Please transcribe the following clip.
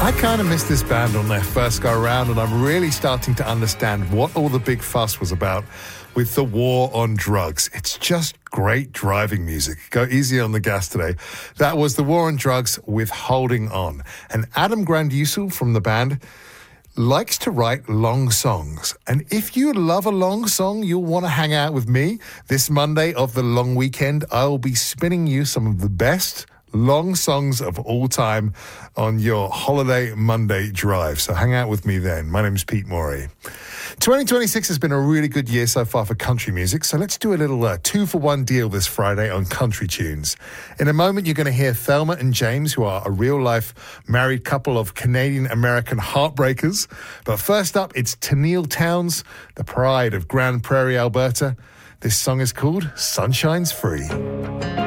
I kind of missed this band on their first go around, and I'm really starting to understand what all the big fuss was about with the war on drugs. It's just great driving music. Go easy on the gas today. That was The War on Drugs with Holding On. And Adam Granduciel from the band likes to write long songs. And if you love a long song, you'll want to hang out with me. This Monday of the long weekend, I will be spinning you some of the best long songs of all time on your holiday Monday drive. So hang out with me then. My name's Pete Morey. 2026 has been a really good year so far for country music, so let's do a little 2-for-1 deal this Friday on country tunes. In a moment, you're going to hear Thelma and James, who are a real-life married couple of Canadian-American heartbreakers. But first up, it's Tenille Townes, the pride of Grand Prairie, Alberta. This song is called Sunshine's Free.